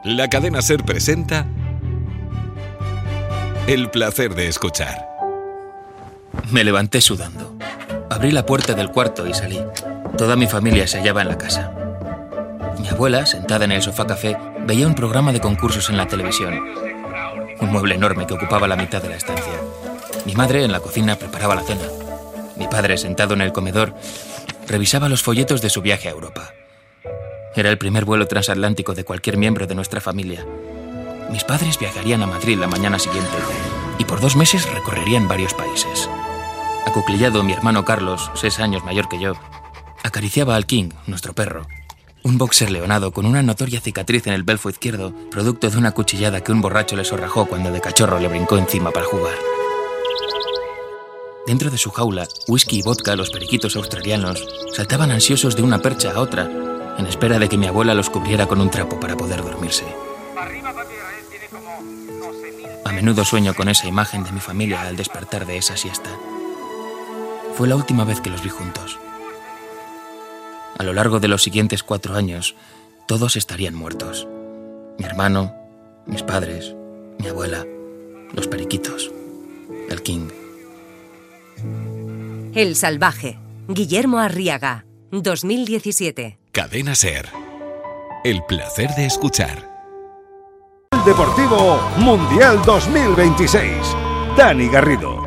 La cadena SER presenta El placer de escuchar. Me levanté sudando. Abrí la puerta del cuarto y salí. Toda mi familia se hallaba en la casa. Mi abuela, sentada en el sofá café, veía un programa de concursos en la televisión. Un mueble enorme que ocupaba la mitad de la estancia. Mi madre, en la cocina, preparaba la cena. Mi padre, sentado en el comedor, revisaba los folletos de su viaje a Europa. Era el primer vuelo transatlántico de cualquier miembro de nuestra familia. Mis padres viajarían a Madrid la mañana siguiente y por 2 meses recorrerían varios países. Acuclillado, mi hermano Carlos, 6 años mayor que yo, acariciaba al King, nuestro perro. Un boxer leonado con una notoria cicatriz en el belfo izquierdo, producto de una cuchillada que un borracho le sorrajó cuando de cachorro le brincó encima para jugar. Dentro de su jaula, whisky y vodka, los periquitos australianos, saltaban ansiosos de una percha a otra, en espera de que mi abuela los cubriera con un trapo para poder dormirse. A menudo sueño con esa imagen de mi familia al despertar de esa siesta. Fue la última vez que los vi juntos. A lo largo de los siguientes 4 años, todos estarían muertos. Mi hermano, mis padres, mi abuela, los periquitos, el King. El salvaje, Guillermo Arriaga, 2017. Cadena SER. El placer de escuchar. Deportivo Mundial 2026. Dani Garrido.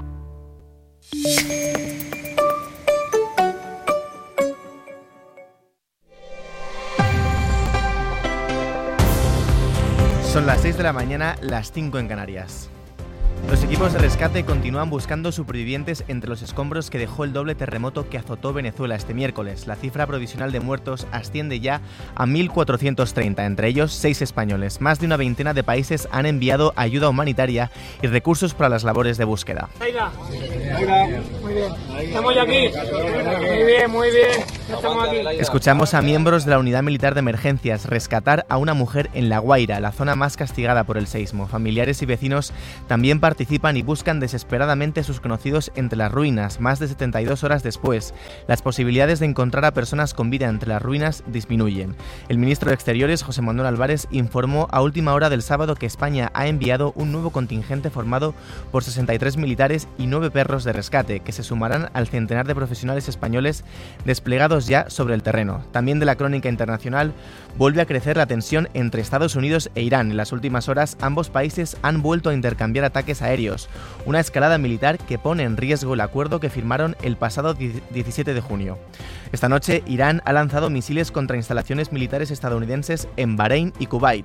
Son las 6 de la mañana, las 5 en Canarias. Los equipos de rescate continúan buscando supervivientes entre los escombros que dejó el doble terremoto que azotó Venezuela este miércoles. La cifra provisional de muertos asciende ya a 1.430, entre ellos 6 españoles. Más de una veintena de países han enviado ayuda humanitaria y recursos para las labores de búsqueda. Muy bien. Estamos ya aquí. Muy bien. Estamos aquí. Escuchamos a miembros de la Unidad Militar de Emergencias rescatar a una mujer en La Guaira, la zona más castigada por el seísmo. Familiares y vecinos también participan y buscan desesperadamente a sus conocidos entre las ruinas. Más de 72 horas después, las posibilidades de encontrar a personas con vida entre las ruinas disminuyen. El ministro de Exteriores, José Manuel Álvarez, informó a última hora del sábado que España ha enviado un nuevo contingente formado por 63 militares y 9 perros de rescate, que se sumarán al centenar de profesionales españoles desplegados ya sobre el terreno. También de la crónica internacional, vuelve a crecer la tensión entre Estados Unidos e Irán. En las últimas horas, ambos países han vuelto a intercambiar ataques aéreos, una escalada militar que pone en riesgo el acuerdo que firmaron el pasado 17 de junio. Esta noche, Irán ha lanzado misiles contra instalaciones militares estadounidenses en Bahrein y Kuwait.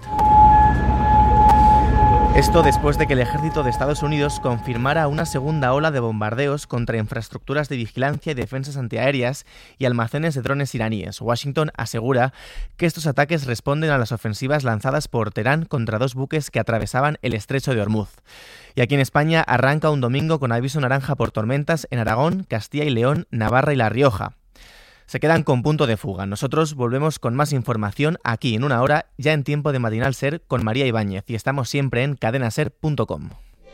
Esto después de que el ejército de Estados Unidos confirmara una segunda ola de bombardeos contra infraestructuras de vigilancia y defensas antiaéreas y almacenes de drones iraníes. Washington asegura que estos ataques responden a las ofensivas lanzadas por Teherán contra 2 buques que atravesaban el estrecho de Hormuz. Y aquí en España arranca un domingo con aviso naranja por tormentas en Aragón, Castilla y León, Navarra y La Rioja. Se quedan con punto de fuga. Nosotros volvemos con más información aquí en una hora, ya en tiempo de Matinal SER con María Ibáñez, y estamos siempre en cadenaser.com.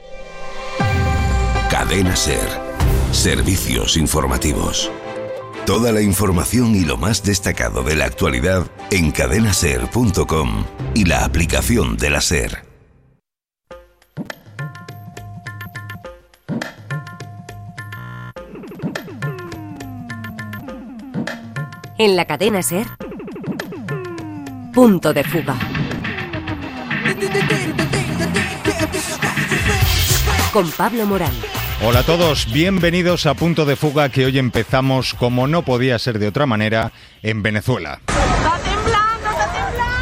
Cadena SER. Servicios informativos. Toda la información y lo más destacado de la actualidad en cadenaser.com y la aplicación de la SER. En la cadena SER, punto de fuga. Con Pablo Morán. Hola a todos, bienvenidos a Punto de Fuga, que hoy empezamos, como no podía ser de otra manera, en Venezuela. ¡Está temblando, está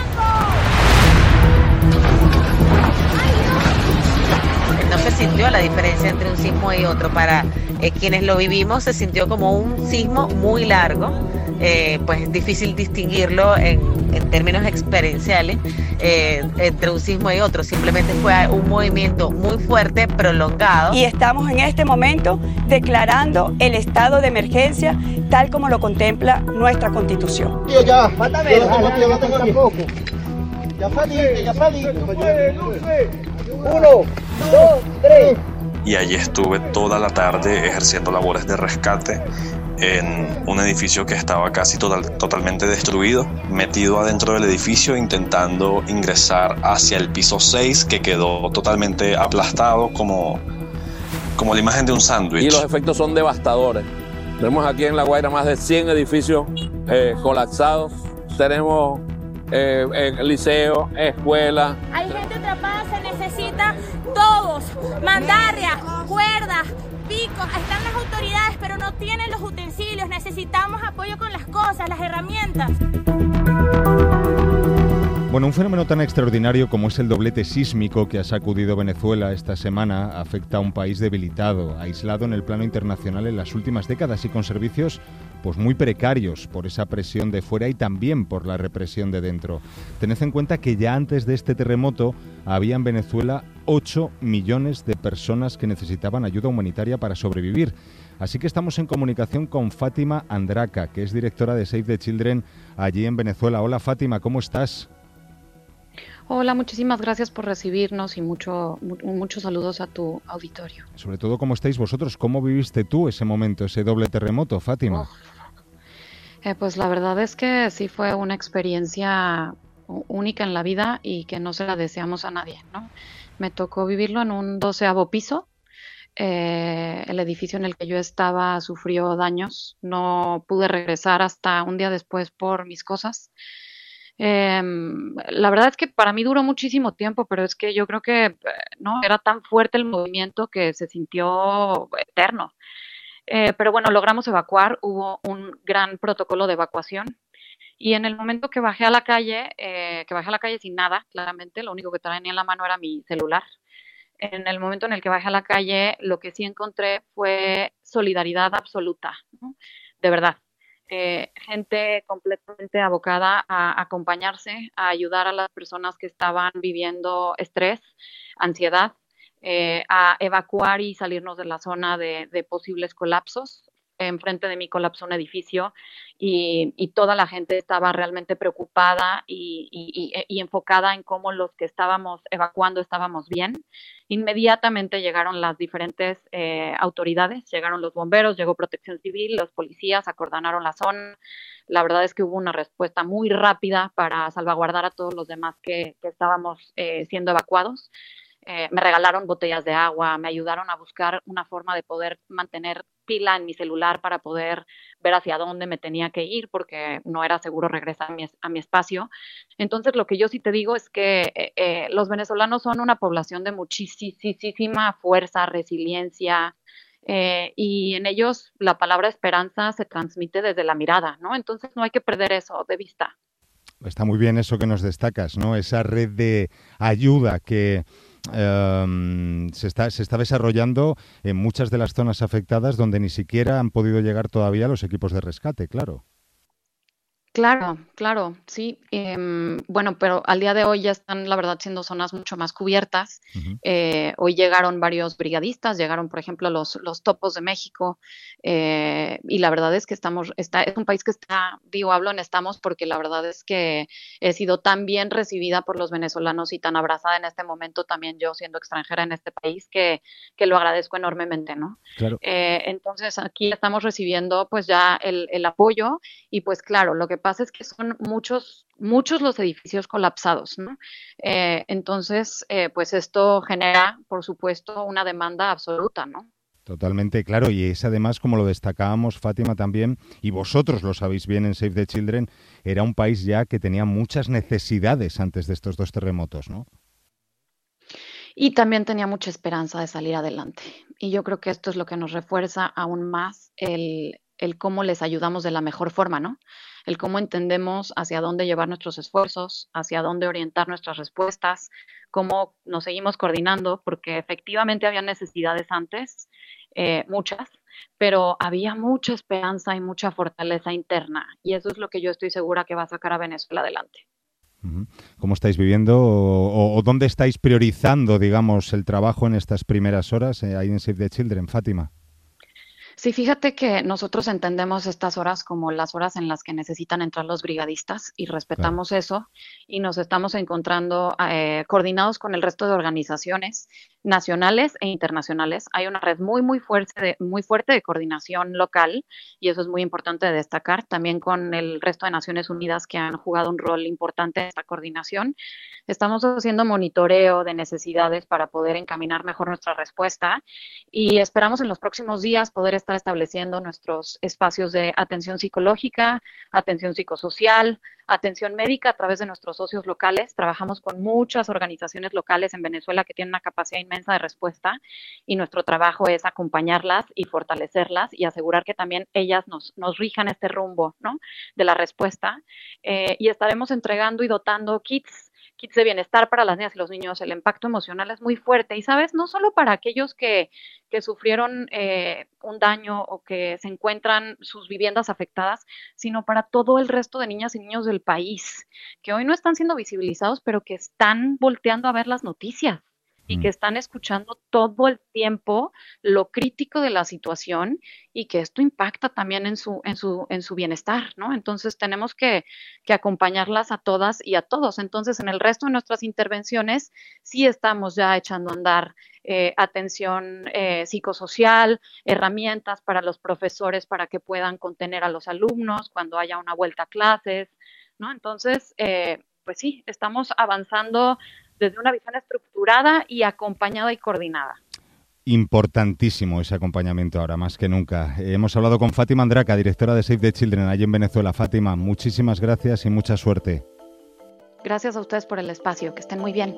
temblando! No se sintió la diferencia entre un sismo y otro. Para quienes lo vivimos, se sintió como un sismo muy largo. Pues es difícil distinguirlo en términos experienciales entre un sismo y otro. Simplemente fue un movimiento muy fuerte, prolongado. Y estamos en este momento declarando el estado de emergencia tal como lo contempla nuestra Constitución. Ya salí. 1, 2, 3. Y allí estuve toda la tarde ejerciendo labores de rescate en un edificio que estaba casi totalmente destruido, metido adentro del edificio intentando ingresar hacia el piso 6, que quedó totalmente aplastado como la imagen de un sándwich. Y los efectos son devastadores. Tenemos aquí en La Guaira más de 100 edificios colapsados. Tenemos liceos, escuelas. Hay gente atrapada, se necesita todos, mandarrias, cuerdas, picos. Están las autoridades, pero no tienen los utensilios. Necesitamos apoyo con las cosas, las herramientas. Bueno, un fenómeno tan extraordinario como es el doblete sísmico que ha sacudido Venezuela esta semana afecta a un país debilitado, aislado en el plano internacional en las últimas décadas y con servicios pues muy precarios por esa presión de fuera y también por la represión de dentro. Tened en cuenta que ya antes de este terremoto había en Venezuela 8 millones de personas que necesitaban ayuda humanitaria para sobrevivir. Así que estamos en comunicación con Fátima Andraca, que es directora de Save the Children allí en Venezuela. Hola Fátima, ¿cómo estás? Hola, muchísimas gracias por recibirnos y muchos saludos a tu auditorio. Sobre todo, ¿cómo estáis vosotros? ¿Cómo viviste tú ese momento, ese doble terremoto, Fátima? Pues la verdad es que sí fue una experiencia única en la vida y que no se la deseamos a nadie, ¿no? Me tocó vivirlo en un 12º piso. El edificio en el que yo estaba sufrió daños. No pude regresar hasta un día después por mis cosas. La verdad es que para mí duró muchísimo tiempo, pero es que yo creo que no era tan fuerte el movimiento que se sintió eterno. Pero bueno, logramos evacuar, hubo un gran protocolo de evacuación y en el momento que bajé a la calle sin nada, claramente, lo único que tenía en la mano era mi celular. En el momento en el que bajé a la calle, lo que sí encontré fue solidaridad absoluta, ¿no? De verdad. Gente completamente abocada a acompañarse, a ayudar a las personas que estaban viviendo estrés, ansiedad, a evacuar y salirnos de la zona de posibles colapsos. Enfrente de mí colapsó un edificio y toda la gente estaba realmente preocupada y enfocada en cómo los que estábamos evacuando estábamos bien. Inmediatamente llegaron las diferentes autoridades, llegaron los bomberos, llegó Protección Civil, los policías acordonaron la zona. La verdad es que hubo una respuesta muy rápida para salvaguardar a todos los demás que estábamos siendo evacuados. Me regalaron botellas de agua, me ayudaron a buscar una forma de poder mantener pila en mi celular para poder ver hacia dónde me tenía que ir porque no era seguro regresar a mi espacio. Entonces, lo que yo sí te digo es que los venezolanos son una población de muchísima fuerza, resiliencia, y en ellos la palabra esperanza se transmite desde la mirada, ¿no? Entonces, no hay que perder eso de vista. Está muy bien eso que nos destacas, ¿no? Esa red de ayuda que se está desarrollando en muchas de las zonas afectadas donde ni siquiera han podido llegar todavía los equipos de rescate, claro. Claro, sí. Bueno, pero al día de hoy ya están, la verdad, siendo zonas mucho más cubiertas. Uh-huh. Hoy llegaron varios brigadistas, llegaron, por ejemplo, los Topos de México, y la verdad es que es un país que hablo en estamos porque la verdad es que he sido tan bien recibida por los venezolanos y tan abrazada en este momento también yo siendo extranjera en este país que lo agradezco enormemente, ¿no? Claro. Entonces aquí estamos recibiendo pues ya el apoyo y pues claro, lo que pasa es que son muchos los edificios colapsados, ¿no? Entonces, pues esto genera, por supuesto, una demanda absoluta, ¿no? Totalmente, claro, y es además, como lo destacábamos, Fátima, también, y vosotros lo sabéis bien en Save the Children, era un país ya que tenía muchas necesidades antes de estos 2 terremotos, ¿no? Y también tenía mucha esperanza de salir adelante. Y yo creo que esto es lo que nos refuerza aún más el cómo les ayudamos de la mejor forma, ¿no? El cómo entendemos hacia dónde llevar nuestros esfuerzos, hacia dónde orientar nuestras respuestas, cómo nos seguimos coordinando, porque efectivamente había necesidades antes, muchas, pero había mucha esperanza y mucha fortaleza interna, y eso es lo que yo estoy segura que va a sacar a Venezuela adelante. ¿Cómo estáis viviendo o dónde estáis priorizando, digamos, el trabajo en estas primeras horas ahí en Save the Children, Fátima? Sí, fíjate que nosotros entendemos estas horas como las horas en las que necesitan entrar los brigadistas y respetamos eso y nos estamos encontrando coordinados con el resto de organizaciones nacionales e internacionales. Hay una red muy fuerte de coordinación local y eso es muy importante de destacar, también con el resto de Naciones Unidas que han jugado un rol importante en esta coordinación. Estamos haciendo monitoreo de necesidades para poder encaminar mejor nuestra respuesta y esperamos en los próximos días poder estar estableciendo nuestros espacios de atención psicológica, atención psicosocial, atención médica a través de nuestros socios locales. Trabajamos con muchas organizaciones locales en Venezuela que tienen una capacidad inmensa de respuesta y nuestro trabajo es acompañarlas y fortalecerlas y asegurar que también ellas nos rijan este rumbo, ¿no?, de la respuesta. Y estaremos entregando y dotando kits de bienestar para las niñas y los niños. El impacto emocional es muy fuerte y, ¿sabes?, no solo para aquellos que sufrieron un daño o que se encuentran sus viviendas afectadas, sino para todo el resto de niñas y niños del país, que hoy no están siendo visibilizados, pero que están volteando a ver las noticias y que están escuchando todo el tiempo lo crítico de la situación y que esto impacta también en su bienestar, ¿no? Entonces tenemos que acompañarlas a todas y a todos. Entonces en el resto de nuestras intervenciones sí estamos ya echando a andar atención psicosocial, herramientas para los profesores para que puedan contener a los alumnos cuando haya una vuelta a clases, ¿no? Entonces, pues sí, estamos avanzando desde una visión estructurada y acompañada y coordinada. Importantísimo ese acompañamiento ahora, más que nunca. Hemos hablado con Fátima Andraca, directora de Save the Children allí en Venezuela. Fátima, muchísimas gracias y mucha suerte. Gracias a ustedes por el espacio, que estén muy bien.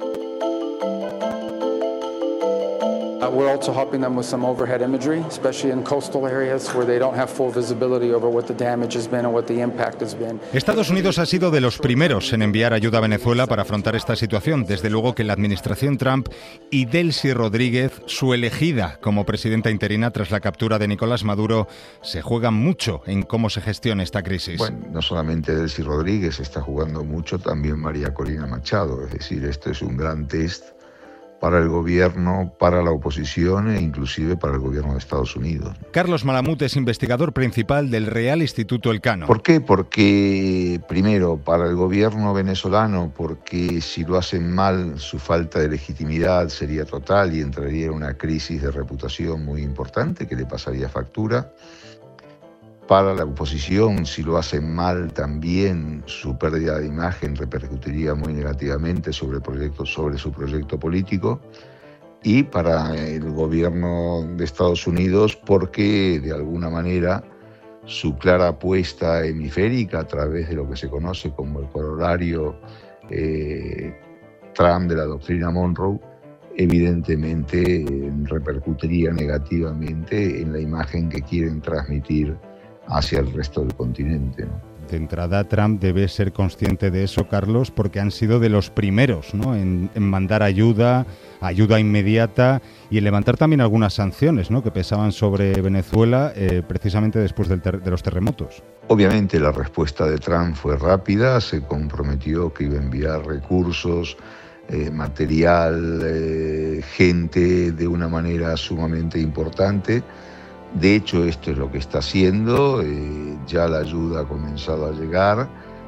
We're also helping them with some overhead imagery, especially in coastal areas where they don't have full visibility over what the damage has been and what the impact has been. Estados Unidos ha sido de los primeros en enviar ayuda a Venezuela para afrontar esta situación. Desde luego que la administración Trump y Delcy Rodríguez, su elegida como presidenta interina tras la captura de Nicolás Maduro, se juegan mucho en cómo se gestiona esta crisis. Bueno, no solamente Delcy Rodríguez está jugando mucho, también María Corina Machado. Es decir, esto es un gran test para el gobierno, para la oposición e inclusive para el gobierno de Estados Unidos. Carlos Malamud es investigador principal del Real Instituto Elcano. ¿Por qué? Porque, primero, para el gobierno venezolano, porque si lo hacen mal, su falta de legitimidad sería total y entraría en una crisis de reputación muy importante que le pasaría factura. Para la oposición, si lo hacen mal, también su pérdida de imagen repercutiría muy negativamente sobre su proyecto político. Y para el gobierno de Estados Unidos, porque de alguna manera su clara apuesta hemisférica a través de lo que se conoce como el corolario Trump de la doctrina Monroe, evidentemente repercutiría negativamente en la imagen que quieren transmitir hacia el resto del continente, ¿no? De entrada, Trump debe ser consciente de eso, Carlos, porque han sido de los primeros, ¿no?, en mandar ayuda inmediata y en levantar también algunas sanciones, ¿no?, que pesaban sobre Venezuela precisamente después de los terremotos. Obviamente la respuesta de Trump fue rápida, se comprometió que iba a enviar recursos, material, gente de una manera sumamente importante. De hecho, esto es lo que está haciendo, ya la ayuda ha comenzado a llegar,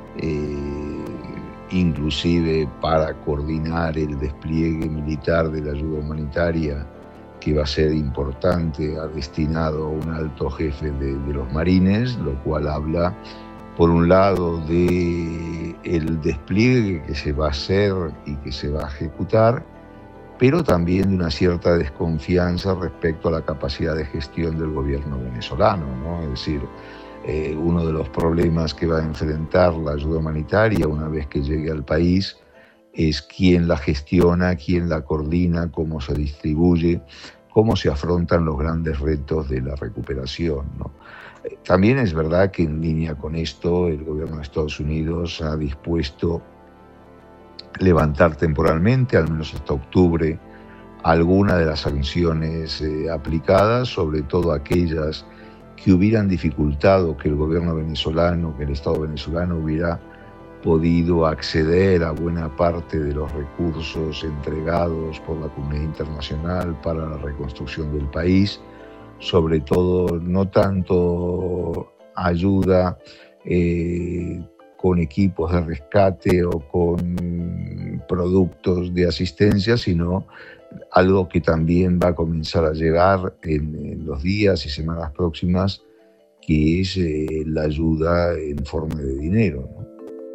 inclusive para coordinar el despliegue militar de la ayuda humanitaria, que va a ser importante, ha destinado a un alto jefe de los marines, lo cual habla, por un lado, de el despliegue que se va a hacer y que se va a ejecutar, pero también de una cierta desconfianza respecto a la capacidad de gestión del gobierno venezolano, ¿no? Es decir, uno de los problemas que va a enfrentar la ayuda humanitaria una vez que llegue al país es quién la gestiona, quién la coordina, cómo se distribuye, cómo se afrontan los grandes retos de la recuperación, ¿no? También es verdad que en línea con esto el gobierno de Estados Unidos ha dispuesto levantar temporalmente, al menos hasta octubre, alguna de las sanciones aplicadas, sobre todo aquellas que hubieran dificultado que el gobierno venezolano, que el Estado venezolano hubiera podido acceder a buena parte de los recursos entregados por la comunidad internacional para la reconstrucción del país, sobre todo no tanto ayuda con equipos de rescate o con productos de asistencia, sino algo que también va a comenzar a llegar en los días y semanas próximas, que es la ayuda en forma de dinero, ¿no?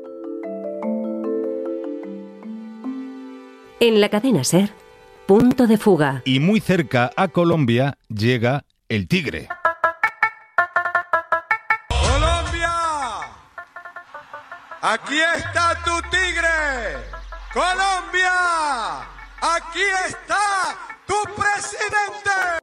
En la cadena SER, punto de fuga. Y muy cerca a Colombia llega el tigre. ¡Colombia! ¡Aquí está tu tigre! ¡Colombia! ¡Aquí está tu presidente!